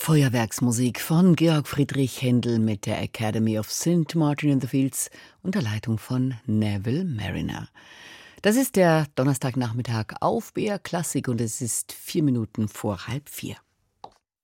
Feuerwerksmusik von Georg Friedrich Händel mit der Academy of St. Martin in the Fields unter Leitung von Neville Marriner. Das ist der Donnerstagnachmittag auf BR Klassik und es ist 4 Minuten vor 3:30.